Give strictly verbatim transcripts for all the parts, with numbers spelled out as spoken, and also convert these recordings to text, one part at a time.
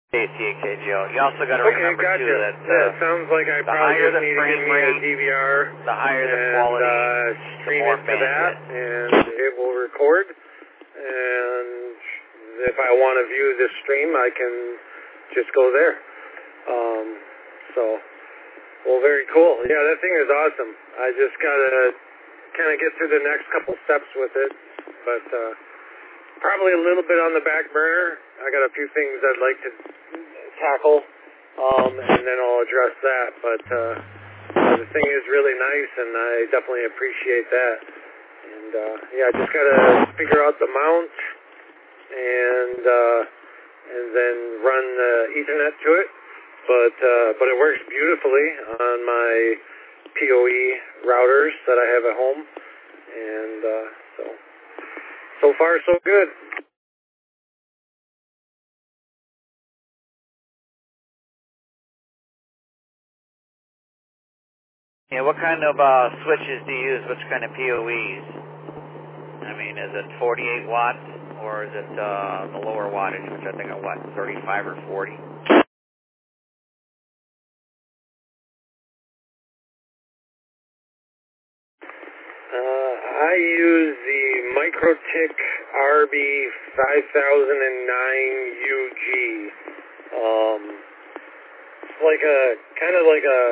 K C A K G O. You also got to okay, remember, gotcha. too, that uh, yeah, it sounds like I probably just need to give me a D V R the higher the and quality, uh, stream the more it to that, and it will record. And if I want to view this stream, I can just go there. Um, so, well, very cool. Yeah, that thing is awesome. I just got to kind of get through the next couple steps with it, but uh, probably a little bit on the back burner. I got a few things I'd like to tackle, um, and then I'll address that. But uh, the thing is really nice, and I definitely appreciate that. And uh, yeah, I just got to figure out the mount and uh, and then run the Ethernet to it. But uh, but it works beautifully on my P O E routers that I have at home, and uh, so so far so good. Yeah, what kind of uh, switches do you use? Which kind of P O Es? I mean, is it forty-eight watts, or is it uh, the lower wattage, which I think are what, thirty-five or forty? Uh, I use the Microtik R B five thousand nine U G. Um, it's like a, kind of like a,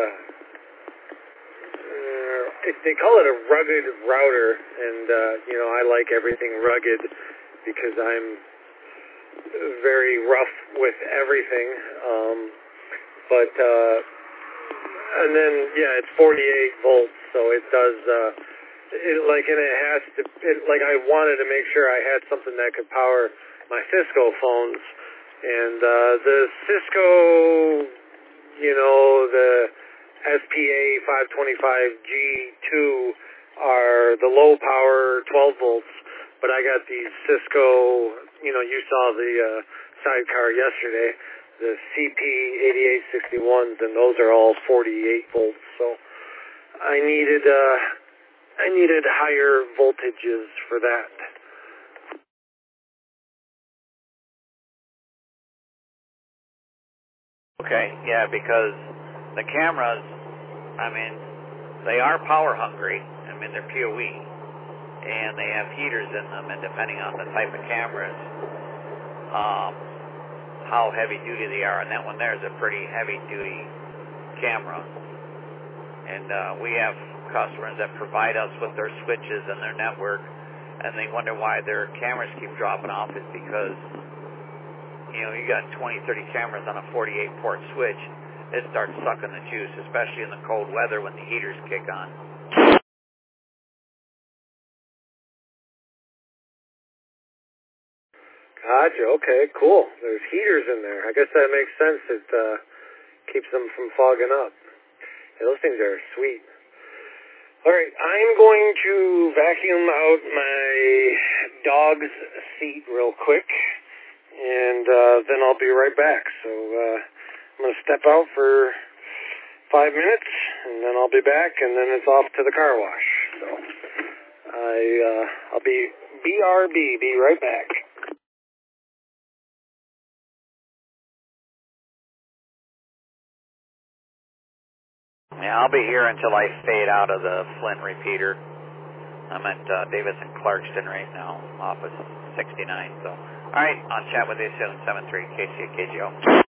uh, it, they call it a rugged router, and, uh, you know, I like everything rugged because I'm very rough with everything. Um, but, uh, and then, yeah, it's forty-eight volts, so it does, uh, It, like, and it has to, it, like, I wanted to make sure I had something that could power my Cisco phones, and uh, the Cisco, you know, the S P A five twenty-five G two are the low power twelve volts, but I got these Cisco, you know, you saw the uh, sidecar yesterday, the C P eighty-eight sixty-ones, and those are all forty-eight volts, so I needed, uh, I needed higher voltages for that. Okay, yeah, because the cameras, I mean, they are power hungry. I mean, they're P O E, and they have heaters in them, and depending on the type of cameras, um, how heavy duty they are. And that one there is a pretty heavy duty camera. And uh, we have customers that provide us with their switches and their network, and they wonder why their cameras keep dropping off. Is because, you know, you got twenty, thirty cameras on a forty-eight port switch, it starts sucking the juice, especially in the cold weather when the heaters kick on. Gotcha, okay, cool. There's heaters in there. I guess that makes sense. It uh, keeps them from fogging up. Yeah, those things are sweet. All right, I'm going to vacuum out my dog's seat real quick, and uh, then I'll be right back. So uh, I'm going to step out for five minutes, and then I'll be back, and then it's off to the car wash. So I, uh, I'll be B R B, be right back. Yeah, I'll be here until I fade out of the Flint repeater. I'm at uh, Davidson Clarkston right now, office sixty-nine. So, all right, I'll chat with you soon, seven three K C A K G O.